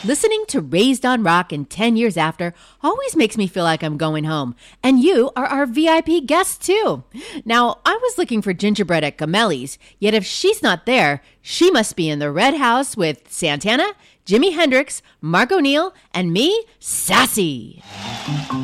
Listening to Raised on Rock and 10 Years After always makes me feel like I'm going home. And you are our VIP guest, too. Now, I was looking for gingerbread at Gamelli's, yet if she's not there, she must be in the Red House with Santana, Jimi Hendrix, Mark O'Neill, and me, Sassy.